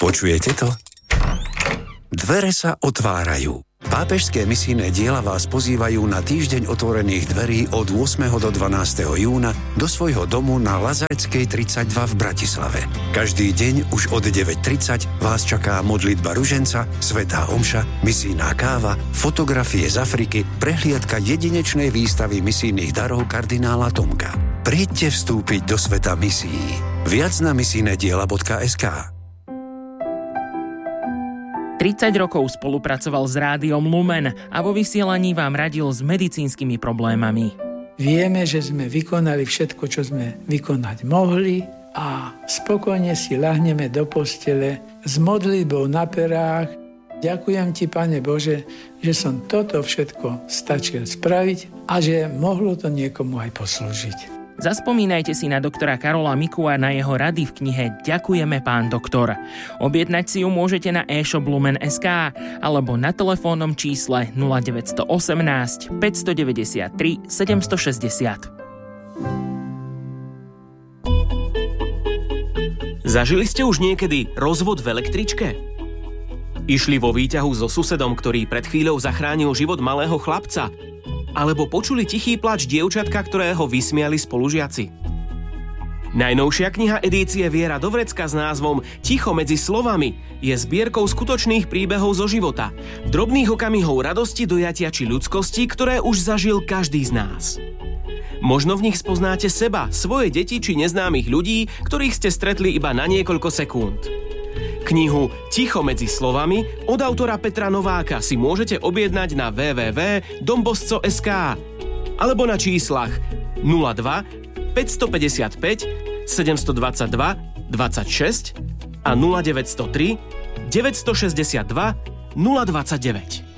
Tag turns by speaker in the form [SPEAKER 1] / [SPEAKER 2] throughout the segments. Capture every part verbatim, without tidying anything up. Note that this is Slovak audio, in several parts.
[SPEAKER 1] Počujete to? Dvere sa otvárajú. Pápežské misijné diela vás pozývajú na týždeň otvorených dverí od ôsmeho do dvanásteho júna do svojho domu na Lazareckej tridsaťdva v Bratislave. Každý deň už od deväť tridsať vás čaká modlitba ruženca, svätá omša, misijná káva, fotografie z Afriky, prehliadka jedinečnej výstavy misijných darov kardinála Tomka. Príďte vstúpiť do sveta misií. Viac na misijné diela bodka es ká.
[SPEAKER 2] tridsať rokov spolupracoval s Rádiom Lumen a vo vysielaní vám radil s medicínskymi problémami.
[SPEAKER 3] Vieme, že sme vykonali všetko, čo sme vykonať mohli a spokojne si ľahneme do postele s modlitbou na perách. Ďakujem ti, Pane Bože, že som toto všetko stačil spraviť a že mohlo to niekomu aj poslúžiť.
[SPEAKER 2] Zaspomínajte si na doktora Karola Miku a na jeho rady v knihe Ďakujeme, pán doktor. Objednať si ju môžete na e-shop Lumen bodka es ká alebo na telefónnom čísle nula deväť jedna osem, päť deväť tri, sedem šesť nula.
[SPEAKER 4] Zažili ste už niekedy rozvod v električke? Išli vo výťahu so susedom, ktorý pred chvíľou zachránil život malého chlapca? Alebo počuli tichý plač dievčatka, ktorého vysmiali spolužiaci? Najnovšia kniha edície Viera Dovrecka s názvom Ticho medzi slovami je zbierkou skutočných príbehov zo života, drobných okamihov radosti, dojatia či ľudskosti, ktoré už zažil každý z nás. Možno v nich spoznáte seba, svoje deti či neznámych ľudí, ktorých ste stretli iba na niekoľko sekúnd. Knihu Ticho medzi slovami od autora Petra Nováka si môžete objednať na w w w bodka dombosco bodka es ká alebo na číslach nula dva, päť päť päť, sedem dva dva, dvadsaťšesť a nula deväť nula tri, deväť šesť dva, nula dvadsaťdeväť.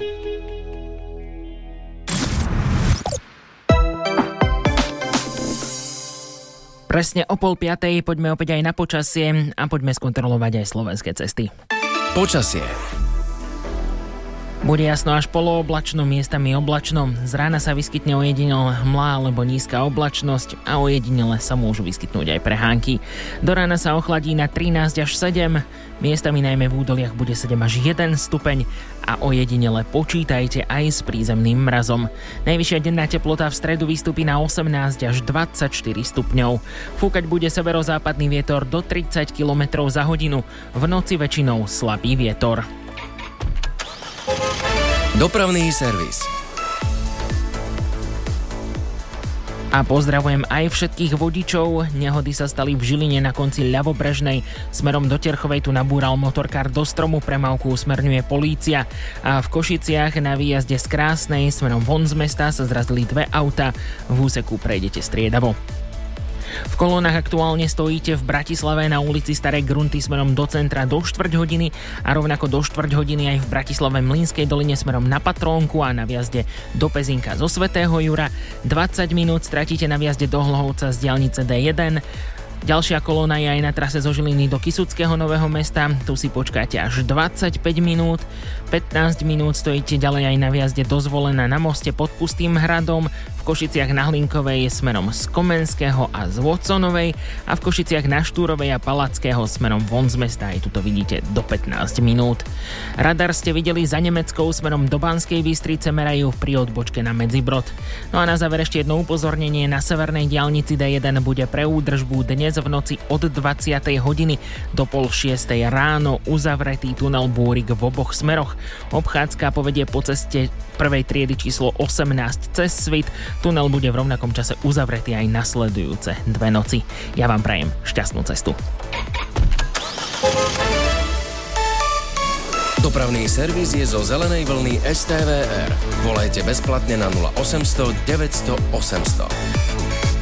[SPEAKER 2] Presne o pol piatej poďme opäť aj na počasie a poďme skontrolovať aj slovenské cesty.
[SPEAKER 5] Počasie.
[SPEAKER 2] Bude jasno až polooblačno, miestami oblačno. Z rána sa vyskytne ojedinele hmla alebo nízka oblačnosť a ojedinele sa môžu vyskytnúť aj prehánky. Do rána sa ochladí na trinásť až sedem, miestami najmä v údoliach bude sedem až jeden stupeň a ojedinele počítajte aj s prízemným mrazom. Najvyššia denná teplota v stredu vystúpi na osemnásť až dvadsaťštyri stupňov. Fúkať bude severozápadný vietor do tridsať kilometrov za hodinu, v noci väčšinou slabý vietor.
[SPEAKER 5] Dopravný servis.
[SPEAKER 2] A pozdravujem aj všetkých vodičov. Nehody sa stali v Žiline na konci ľavobrežnej. Smerom do Terchovej tu nabúral motorkár do stromu, premávku usmerňuje polícia. A v Košiciach na výjazde z Krásnej smerom von z mesta sa zrazili dve auta. V úseku prejdete striedavo. V kolónach aktuálne stojíte v Bratislave na ulici Starej Grunty smerom do centra do štvrť hodiny a rovnako do štvrť hodiny aj v Bratislave Mlynskej doline smerom na Patrónku a na viazde do Pezínka zo Svätého Jura. dvadsať minút stratíte na viazde do Hlohovca z diaľnice dé jeden. Ďalšia kolóna je aj na trase zo Žiliny do Kysuckého Nového Mesta. Tu si počkáte až dvadsaťpäť minút. pätnásť minút stojíte ďalej aj na viazde do Zvolena na moste pod Pustým hradom. V Košiciach na Hlinkovej smerom z Komenského a z Watsonovej a v Košiciach na Štúrovej a Palackého smerom von z mesta. Aj tuto vidíte do pätnásť minút. Radar ste videli za Nemeckou smerom do Banskej Bystrice, merajú pri odbočke na Medzibrod. No a na záver ešte jedno upozornenie. Na severnej diaľnici dé jeden bude pre údržbu dnes v noci od dvadsiatej hodiny do pol šiestej ráno uzavretý tunel Búrik v oboch smeroch. Obchádzka povedie po ceste prvej triedy číslo osemnásť cez Svit. Tunel bude v rovnakom čase uzavretý aj nasledujúce dve noci. Ja vám prajem šťastnú cestu.
[SPEAKER 5] Dopravný servis je zo zelenej vlny es té vé er. Volajte bezplatne na nula osemsto deväťsto osemsto.